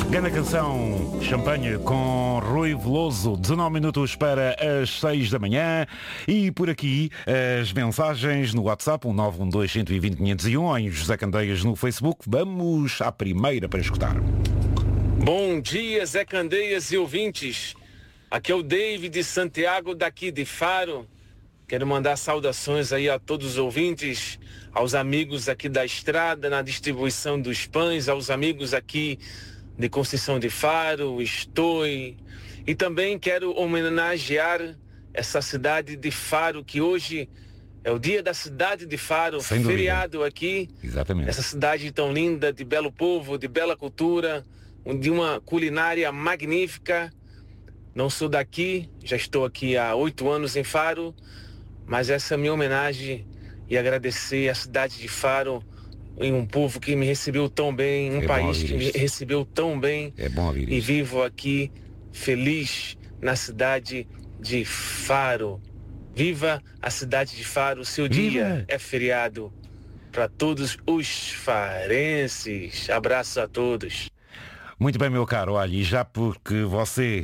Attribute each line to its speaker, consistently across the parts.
Speaker 1: Grande canção, Champanhe com Rui Veloso, 19 minutos para as 6 da manhã. E por aqui as mensagens no WhatsApp, 912-120-501, ou em José Candeias no Facebook. Vamos à primeira para escutar.
Speaker 2: Bom dia, Zé Candeias e ouvintes. Aqui é o David Santiago, daqui de Faro. Quero mandar saudações aí a todos os ouvintes, aos amigos aqui da estrada, na distribuição dos pães, aos amigos aqui de Conceição de Faro, Estoi. E também quero homenagear essa cidade de Faro, que hoje é o dia da cidade de Faro, feriado aqui.
Speaker 1: Exatamente.
Speaker 2: Essa cidade tão linda, de belo povo, de bela cultura, de uma culinária magnífica. Não sou daqui, já estou aqui há 8 anos em Faro, mas essa é a minha homenagem e agradecer a cidade de Faro, em um povo que me recebeu tão bem, um país que me recebeu tão bem.
Speaker 1: É bom ouvir
Speaker 2: e
Speaker 1: isso.
Speaker 2: Vivo aqui feliz na cidade de Faro. Viva a cidade de Faro, seu dia é feriado para todos os farenses. Abraço a todos.
Speaker 1: Muito bem, meu caro, olha, e já porque você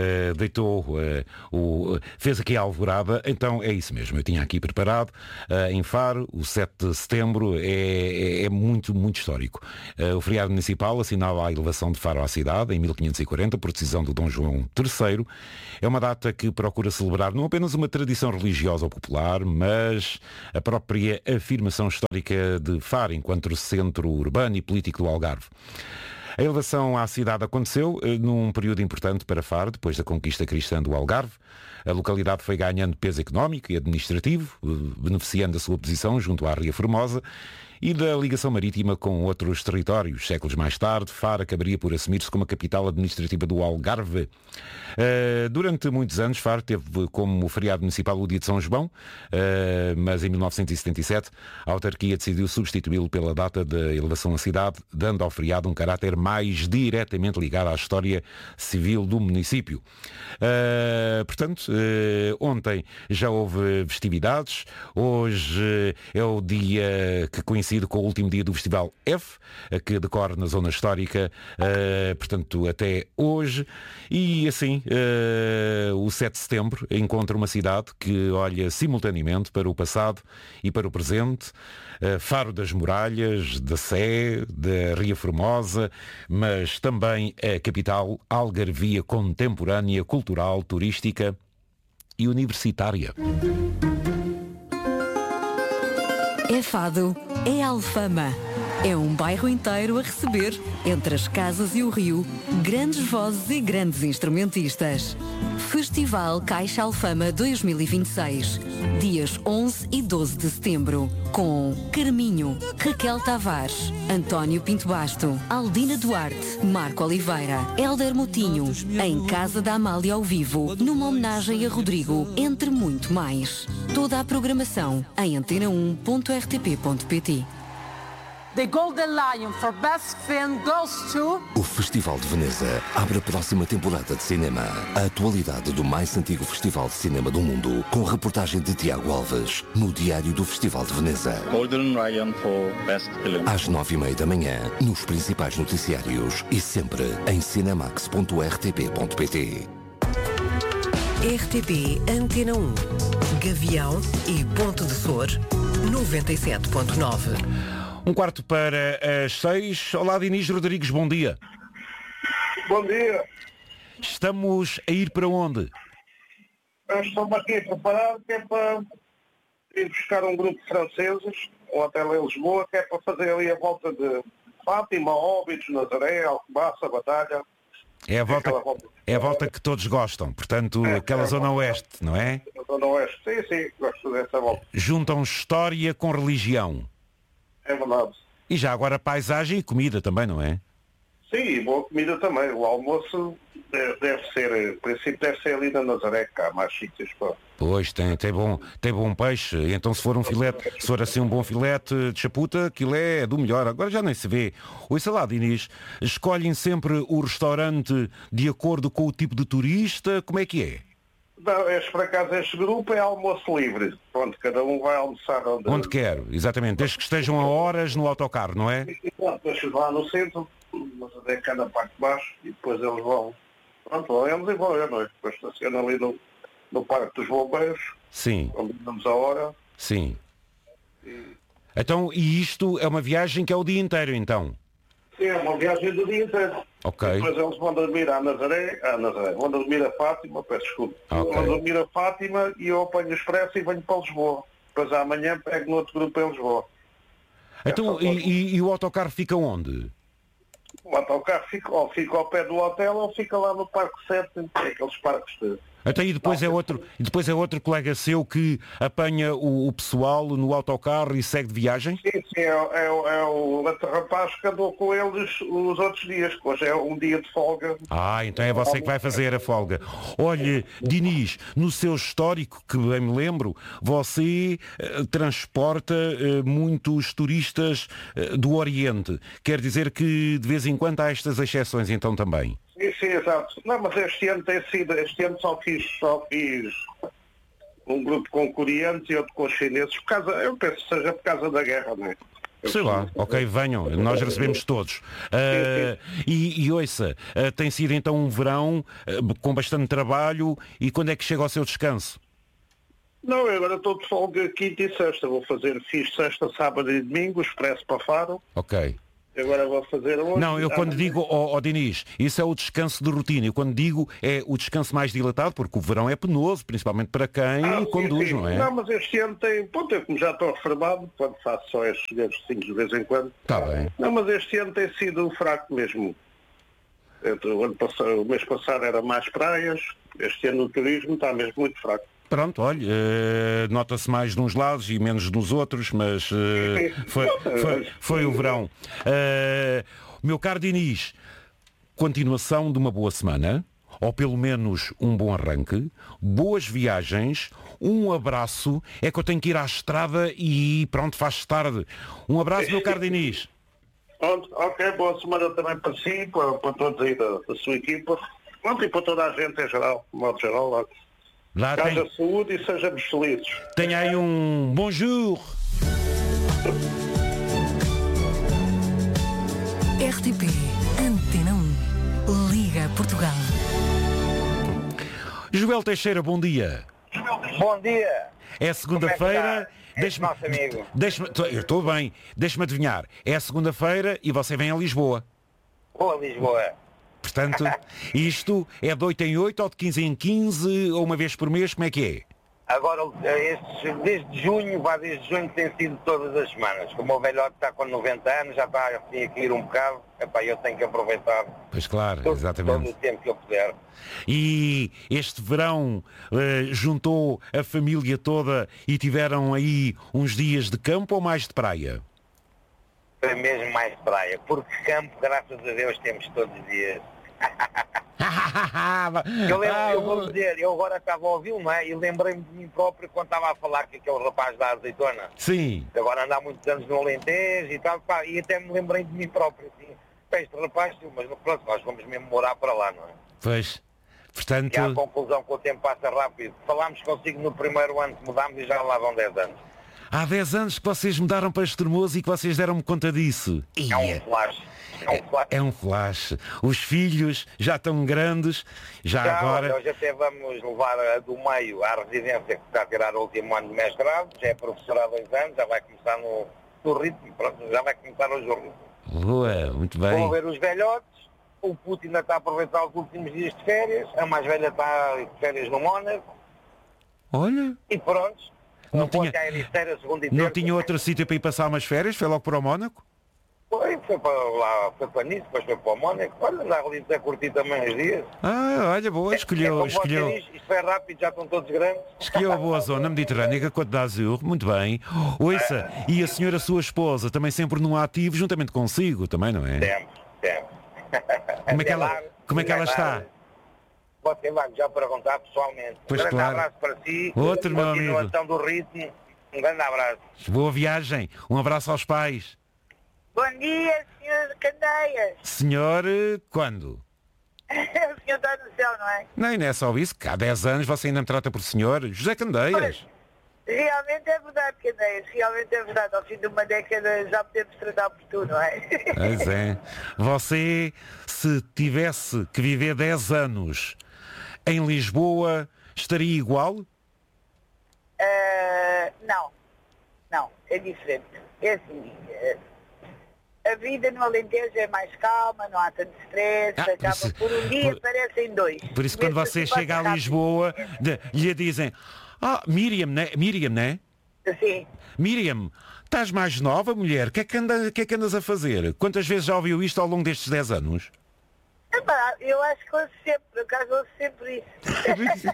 Speaker 1: fez aqui a alvorada, então é isso mesmo, eu tinha aqui preparado, em Faro, o 7 de setembro é muito, muito histórico. O feriado municipal assinala a elevação de Faro à cidade, em 1540, por decisão do Dom João III. É uma data que procura celebrar não apenas uma tradição religiosa ou popular, mas a própria afirmação histórica de Faro, enquanto centro urbano e político do Algarve. A elevação à cidade aconteceu num período importante para Faro, depois da conquista cristã do Algarve. A localidade foi ganhando peso económico e administrativo, beneficiando da sua posição junto à Ria Formosa e da ligação marítima com outros territórios. Séculos mais tarde, Faro acabaria por assumir-se como a capital administrativa do Algarve. Durante muitos anos, Faro teve como feriado municipal o dia de São João, mas em 1977 a autarquia decidiu substituí-lo pela data da elevação à cidade, dando ao feriado um caráter mais diretamente ligado à história civil do município. Portanto, ontem já houve festividades, hoje é o dia que coincide com o último dia do Festival F, que decorre na zona histórica, portanto, até hoje. E assim, o 7 de setembro encontra uma cidade que olha simultaneamente para o passado e para o presente. Faro das Muralhas, da Sé, da Ria Formosa, mas também a capital algarvia contemporânea, cultural, turística e universitária.
Speaker 3: É Fado, é Alfama. É um bairro inteiro a receber, entre as casas e o rio, grandes vozes e grandes instrumentistas. Festival Caixa Alfama 2026, dias 11 e 12 de setembro, com Carminho, Raquel Tavares, António Pinto Basto, Aldina Duarte, Marco Oliveira, Hélder Motinho, em Casa da Amália ao vivo, numa homenagem a Rodrigo, entre muito mais. Toda a programação em antena1.rtp.pt.
Speaker 4: The Golden Lion for Best Film goes to...
Speaker 5: O Festival de Veneza abre a próxima temporada de cinema. A atualidade do mais antigo festival de cinema do mundo, com reportagem de Tiago Alves, no Diário do Festival de Veneza.
Speaker 6: Golden Lion for Best Film.
Speaker 5: Às 9h30 da manhã, nos principais noticiários e sempre em cinemax.rtp.pt.
Speaker 7: RTP Antena 1, Gavião e Ponto de Sor, 97.9.
Speaker 1: 1/4 para as 6. Olá, Dinis Rodrigues, bom dia.
Speaker 8: Bom dia.
Speaker 1: Estamos a ir para onde?
Speaker 8: Estou aqui a preparar, que é para ir buscar um grupo de franceses, um hotel em Lisboa, que é para fazer ali a volta de Fátima, Óbidos, Nazaré, Alcobaça, Batalha.
Speaker 1: É a volta que todos gostam, portanto, aquela zona oeste, não é?
Speaker 8: A zona oeste, sim, gosto dessa volta.
Speaker 1: Juntam história com religião.
Speaker 8: É verdade.
Speaker 1: E já agora paisagem e comida também, não é?
Speaker 8: Sim, e boa comida também. O almoço deve ser, em princípio deve ser ali na Nazaré, que há mais sítios para...
Speaker 1: Pois, tem bom peixe. E então se for um filete, se for assim um bom filete de chaputa, aquilo é do melhor. Agora já nem se vê. Ouça lá, Dinis, escolhem sempre o restaurante de acordo com o tipo de turista, como é que é?
Speaker 8: Não, por acaso este grupo é almoço livre. Pronto, cada um vai almoçar
Speaker 1: onde quer, exatamente. Desde que estejam a horas no autocarro, não é?
Speaker 8: Deixa lá no centro, mas é cá na parte de baixo e depois eles vão. Pronto, vão eles e vão eu, não é? Depois estacionam ali no Parque dos Bombeiros.
Speaker 1: Sim.
Speaker 8: Onde damos a hora.
Speaker 1: Sim. Então, e isto é uma viagem que é o dia inteiro, então?
Speaker 8: Sim, é uma viagem do dia inteiro.
Speaker 1: Ok.
Speaker 8: Depois eles vão dormir à Nazaré, vão dormir a Fátima, peço desculpa.
Speaker 1: Ok.
Speaker 8: Vão dormir a Fátima e eu apanho o expresso e venho para Lisboa. Depois amanhã pego no outro grupo em Lisboa.
Speaker 1: Então, e o autocarro fica onde?
Speaker 8: O autocarro fica ao pé do hotel ou fica lá no Parque 7, aqueles parques de...
Speaker 1: Então, e depois é outro colega seu que apanha o pessoal no autocarro e segue de viagem?
Speaker 8: Sim, é o outro rapaz que andou com eles os outros dias, que hoje é um dia de folga.
Speaker 1: Então é você que vai fazer a folga. Olhe, Diniz, no seu histórico, que bem me lembro, você transporta muitos turistas do Oriente. Quer dizer que de vez em quando há estas exceções então também?
Speaker 8: Sim, exato. Não, mas este ano só fiz um grupo com coreanos e outro com chineses, eu penso que seja por causa da guerra, não é?
Speaker 1: Sei lá, ok, venham, nós recebemos todos. E ouça, tem sido então um verão com bastante trabalho, e quando é que chega ao seu descanso?
Speaker 8: Não, eu agora estou de folga quinta e sexta, fiz sexta, sábado e domingo, expresso para Faro.
Speaker 1: Ok.
Speaker 8: Agora vou fazer hoje.
Speaker 1: Não, eu quando digo, Diniz, isso é o descanso de rotina. Eu quando digo é o descanso mais dilatado, porque o verão é penoso, principalmente para quem conduz, não é?
Speaker 8: Não, mas este ano eu como já estou reformado, quando faço só estes garotinhos de vez em quando.
Speaker 1: Está bem.
Speaker 8: Não, mas este ano tem sido fraco mesmo. O mês passado era mais praias, este ano o turismo está mesmo muito fraco.
Speaker 1: Pronto, olha, nota-se mais de uns lados e menos nos outros, mas foi o verão. Meu caro Diniz, continuação de uma boa semana, ou pelo menos um bom arranque, boas viagens, um abraço, é que eu tenho que ir à estrada e pronto, faz tarde. Um abraço, meu caro Diniz.
Speaker 8: Pronto, ok, boa semana também para si, para todos aí da sua equipa, pronto, e para toda a gente em geral, de modo geral. Haja saúde e sejamos felizes.
Speaker 1: Tenha aí um bonjour.
Speaker 7: RTP Antena 1 Liga Portugal.
Speaker 1: Joel Teixeira, bom dia.
Speaker 9: Bom dia.
Speaker 1: É segunda-feira.
Speaker 9: Nosso amigo.
Speaker 1: Eu estou bem. Deixa-me adivinhar. É segunda-feira e você vem a Lisboa.
Speaker 9: Vou a Lisboa.
Speaker 1: Portanto, isto é de 8 em 8 ou de 15 em 15 ou uma vez por mês? Como é que é?
Speaker 9: Agora, desde junho tem sido todas as semanas. Como o velhote está com 90 anos, já está assim a cair um bocado, eu tenho que aproveitar.
Speaker 1: Pois claro, exatamente.
Speaker 9: Todo o tempo que eu puder.
Speaker 1: E este verão juntou a família toda e tiveram aí uns dias de campo ou mais de praia?
Speaker 9: Foi mesmo mais de praia, porque campo, graças a Deus, temos todos os dias. Eu vou dizer, eu agora estava a ouvi-lo, não é? E lembrei-me de mim próprio quando estava a falar que aquele rapaz da azeitona.
Speaker 1: Sim.
Speaker 9: Que agora anda há muitos anos no Alentejo e tal, e até me lembrei de mim próprio, assim. Este rapaz, mas pronto, nós vamos mesmo morar para lá, não é?
Speaker 1: Pois, portanto...
Speaker 9: E à conclusão que o tempo passa rápido. Falámos consigo no primeiro ano que mudámos e já lá vão 10 anos.
Speaker 1: Há 10 anos que vocês mudaram para Estremoso e que vocês deram-me conta disso.
Speaker 9: É um flash.
Speaker 1: É um flash. Os filhos já estão grandes, já agora...
Speaker 9: Hoje até vamos levar a do meio à residência que está a tirar o último ano de mestrado, já é professora há 2 anos, já vai começar no ritmo, pronto, já vai começar hoje o ritmo.
Speaker 1: Boa, muito bem.
Speaker 9: Vou ver os velhotes, o Putin ainda está a aproveitar os últimos dias de férias, a mais velha está de férias no Mónaco.
Speaker 1: Olha...
Speaker 9: E pronto.
Speaker 1: Não tinha outro sítio para ir passar umas férias? Foi logo para o Mónaco?
Speaker 9: Foi para lá, foi para Nice, depois foi para o Mónaco. Olha, andar ali a curtir também os dias.
Speaker 1: Olha, boa, escolheu.
Speaker 9: Isto foi rápido, já estão todos grandes.
Speaker 1: Escolheu a boa zona mediterrânea, Côte d'Azur, muito bem. Ouça, e a senhora, sua esposa, também sempre num ativo, juntamente consigo, também, não é?
Speaker 9: Sempre.
Speaker 1: Como é que ela está?
Speaker 9: Pode ser, vai já perguntar pessoalmente.
Speaker 1: Pois,
Speaker 9: um grande
Speaker 1: claro.
Speaker 9: abraço para si.
Speaker 1: Outro, meu amigo.
Speaker 9: Continuação do ritmo. Um grande abraço.
Speaker 1: Boa viagem. Um abraço aos pais.
Speaker 10: Bom dia, senhor Candeias.
Speaker 1: Senhor, quando?
Speaker 10: O senhor está no céu, não é?
Speaker 1: Nem é só isso, que há 10 anos você ainda me trata por senhor. José Candeias.
Speaker 10: Realmente é verdade, Candeias, realmente é verdade. Ao fim de uma década já podemos tratar por tudo, não é?
Speaker 1: Pois é. Você, se tivesse que viver 10 anos em Lisboa, estaria igual?
Speaker 10: Não, é diferente. É assim, a vida no Alentejo é mais calma, não há tanto stress, acaba por um dia, parecem dois.
Speaker 1: Por isso quando você chega a Lisboa, lhe dizem, Miriam, né?
Speaker 10: Sim.
Speaker 1: Miriam, estás mais nova, mulher? O que é que andas a fazer? Quantas vezes já ouviu isto ao longo destes 10 anos?
Speaker 10: Eu acho que ouço sempre, por acaso ouço sempre isso.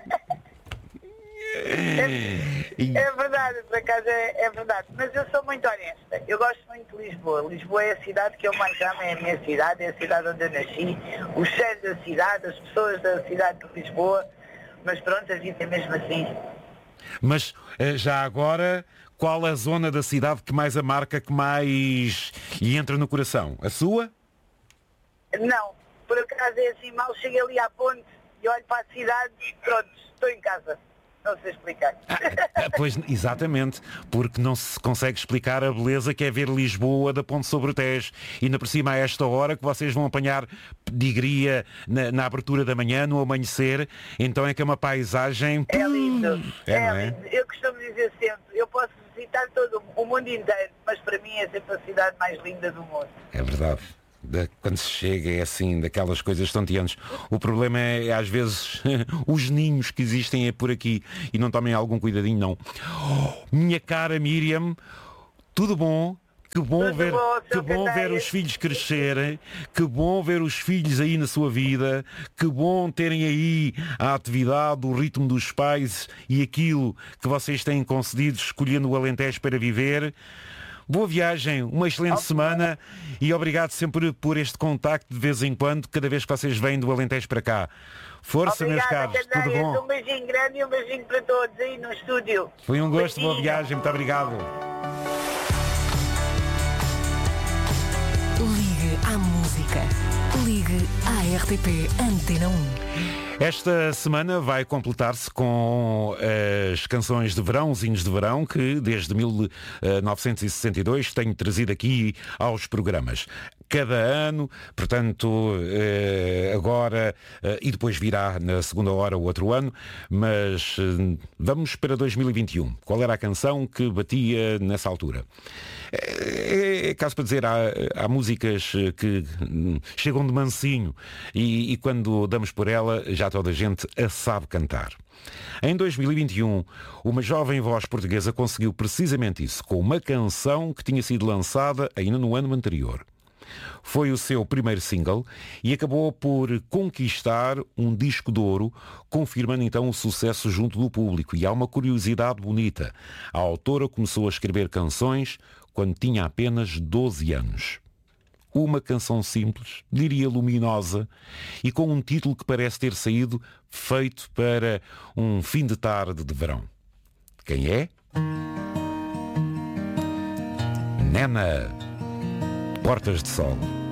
Speaker 10: É verdade, por acaso é verdade. Mas eu sou muito honesta. Eu gosto muito de Lisboa. Lisboa é a cidade que eu mais amo, é a minha cidade, é a cidade onde eu nasci. O cheiro da cidade, as pessoas da cidade de Lisboa. Mas pronto, a vida é mesmo assim.
Speaker 1: Mas já agora, qual a zona da cidade que mais a marca, que mais lhe entra no coração? A sua?
Speaker 10: Não, por acaso é assim, mal cheguei ali à ponte e olho para a cidade e pronto, estou em casa. Não sei explicar.
Speaker 1: Pois, exatamente, porque não se consegue explicar a beleza que é ver Lisboa da ponte sobre o Tejo. E ainda por cima a esta hora que vocês vão apanhar digria na abertura da manhã, no amanhecer, então é que é uma paisagem...
Speaker 10: É lindo,
Speaker 1: é?
Speaker 10: lindo. Eu costumo dizer sempre, eu posso visitar todo o mundo inteiro, mas para mim é sempre a cidade mais linda do mundo.
Speaker 1: É verdade. Quando se chega é assim, daquelas coisas tonteantes. O problema é às vezes os ninhos que existem é por aqui e não tomem algum cuidadinho, não. Minha cara Miriam, tudo bom? Que bom ver os filhos crescerem, que bom ver os filhos aí na sua vida, que bom terem aí a atividade, o ritmo dos pais e aquilo que vocês têm concedido escolhendo o Alentejo para viver. Boa viagem, uma excelente semana e obrigado sempre por este contacto de vez em quando, cada vez que vocês vêm do Alentejo para cá. Força, meus caros, tudo bom?
Speaker 10: Um beijinho grande e um beijinho para todos aí no estúdio.
Speaker 1: Foi um gosto, boa viagem, muito obrigado.
Speaker 7: Ligue à música. Ligue à RTP Antena 1.
Speaker 1: Esta semana vai completar-se com as canções de verão, os hinos de verão, que desde 1962 tenho trazido aqui aos programas. Cada ano, portanto, agora, e depois virá na segunda hora o outro ano, mas vamos para 2021. Qual era a canção que batia nessa altura? É caso para dizer, há músicas que chegam de mansinho e quando damos por ela já toda a gente a sabe cantar. Em 2021, uma jovem voz portuguesa conseguiu precisamente isso, com uma canção que tinha sido lançada ainda no ano anterior. Foi o seu primeiro single e acabou por conquistar um disco de ouro, confirmando então o sucesso junto do público. E há uma curiosidade bonita. A autora começou a escrever canções quando tinha apenas 12 anos. Uma canção simples, diria luminosa, e com um título que parece ter saído feito para um fim de tarde de verão. Quem é? Nena, Portas de Sol.